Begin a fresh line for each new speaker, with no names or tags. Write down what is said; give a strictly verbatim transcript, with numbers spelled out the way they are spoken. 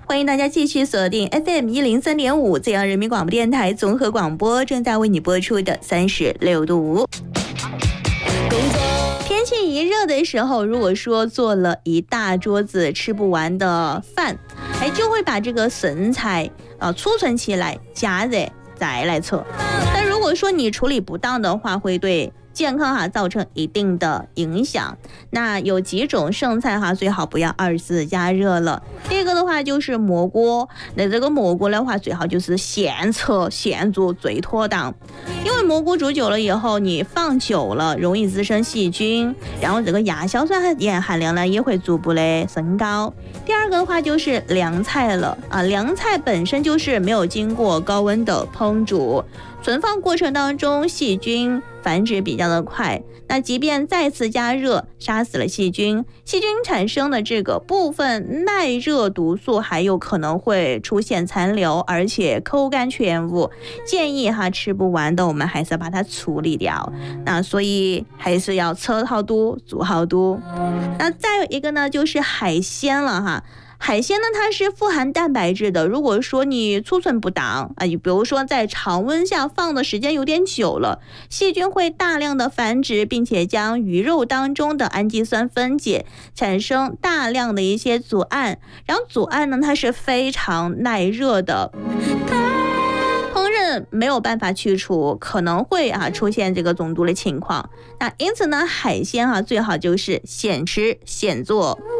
欢迎大家继续锁定 F M 一零三点五浙江人民广播电台综合广播，正在为你播出的三十六度。天气一热的时候，如果说做了一大桌子吃不完的饭，哎，就会把这个剩菜啊储存起来，加热再来吃。但如果说你处理不当的话，会对健康哈造成一定的影响。那有几种剩菜哈最好不要二次加热了。第一个的话就是蘑菇，那这个蘑菇的话最好就是现吃现做最妥当，因为蘑菇煮久了以后，你放久了容易滋生细菌，然后这个亚硝酸盐含量呢也会逐步的升高。第二个的话就是凉菜了啊，凉菜本身就是没有经过高温的烹煮，存放过程当中细菌繁殖比较的快，那即便再次加热杀死了细菌，细菌产生的这个部分耐热毒素还有可能会出现残留，而且口感全无。建议哈吃不完的我们还是要把它处理掉，那所以还是要吃好多煮好多。那再有一个呢就是海鲜了哈，海鲜呢，它是富含蛋白质的。如果说你储存不当啊，比如说在常温下放的时间有点久了，细菌会大量的繁殖，并且将鱼肉当中的氨基酸分解，产生大量的一些组胺。然后组胺呢，它是非常耐热的。烹饪没有办法去除，可能会啊出现这个中毒的情况。那因此呢，海鲜啊最好就是现吃现做。